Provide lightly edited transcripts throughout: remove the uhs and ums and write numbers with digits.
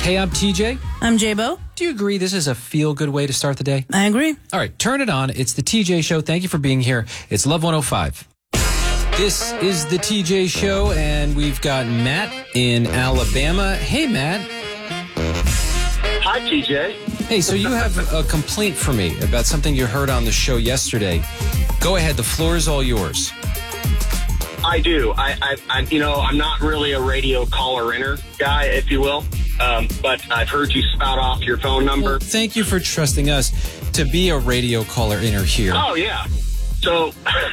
Hey, I'm TJ. I'm J-Bo. Do you agree this is a feel-good way to start the day? I agree. All right, turn it on. It's the TJ Show. Thank you for being here. It's Love 105. This is the TJ Show, and we've got Matt in Alabama. Hey, Matt. Hi, TJ. Hey, so you have a complaint for me about something you heard on the show yesterday. Go ahead. The floor is all yours. I do. I'm not really a radio caller-inner guy, if you will, but I've heard you spout off your phone number. Well, thank you for trusting us to be a radio caller-inner here. Oh, yeah. So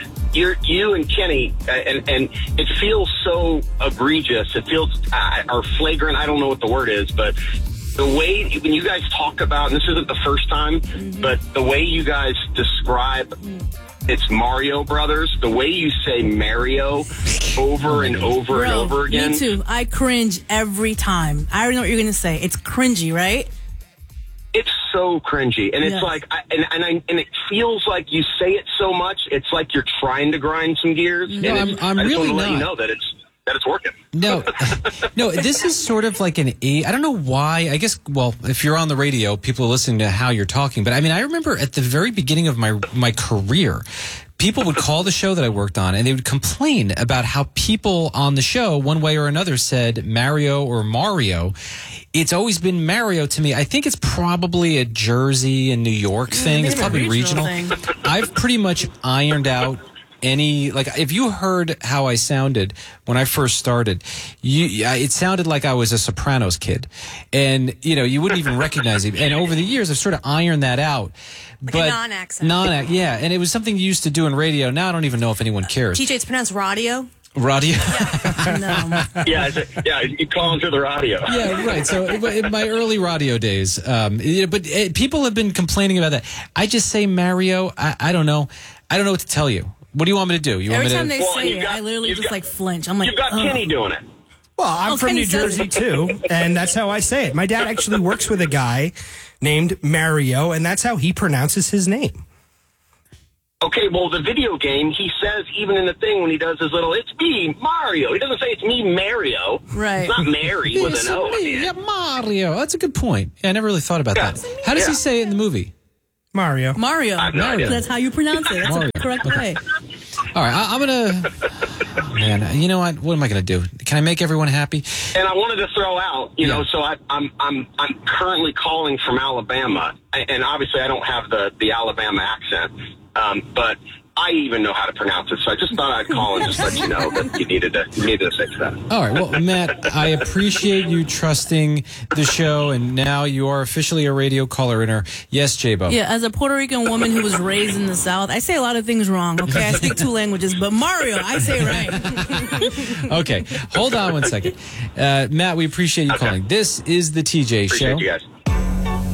you and Kenny, and it feels so egregious. It feels or flagrant. I don't know what the word is, but the way when you guys talk about, and this isn't the first time, but the way you guys describe it's Mario Brothers, the way you say Mario over and over and over again. Me too. I cringe every time. I already know what you're going to say. It's cringy, right? It's so cringy, and it's like, and it feels like you say it so much. It's like you're trying to grind some gears. No, and I'm I just really want to let not. you know that it's working. No, no, this is sort of like I don't know why. I guess, well, if you're on the radio, people are listening to how you're talking. But I mean, I remember at the very beginning of my career, people would call the show that I worked on and they would complain about how people on the show, one way or another, said Mario or Mario. It's always been Mario to me. I think it's probably a Jersey and New York thing. It's probably regional. I've pretty much ironed out if you heard how I sounded when I first started, it sounded like I was a Sopranos kid, and you wouldn't even recognize it. And over the years, I've sort of ironed that out. Like a non-accent. Yeah, and it was something you used to do in radio. Now I don't even know if anyone cares. TJ, it's pronounced radio. Radio? No. Yeah, you call into the radio. Yeah, right. So in my early radio days, but people have been complaining about that. I just say Mario. I don't know. I don't know what to tell you. What do you want me to do? Every time they say it, I literally just flinch. I'm like, you've got Kenny doing it. Well, I'm from New Jersey, too, and that's how I say it. My dad actually works with a guy named Mario, and that's how he pronounces his name. Okay, well, the video game, he says, even in the thing when he does his little, it's me, Mario. He doesn't say it's me, Mario. Right. It's not Mary with an O. Yeah, Mario. That's a good point. Yeah, I never really thought about that. How does he say it in the movie? Mario. That's how you pronounce it. That's the correct way. All right, I'm going to... Man, you know what? What am I going to do? Can I make everyone happy? And I wanted to throw out, so I'm currently calling from Alabama, and obviously I don't have the Alabama accent, but I even know how to pronounce it, so I just thought I'd call and just let you know that you needed to fix that. All right, well, Matt, I appreciate you trusting the show, and now you are officially a radio caller-inner. Yes, J-Bo. Yeah, as a Puerto Rican woman who was raised in the South, I say a lot of things wrong, okay? I speak 2 languages, but Mario, I say right. Okay, hold on one second. Matt, we appreciate you calling. This is the TJ Show. Appreciate you guys.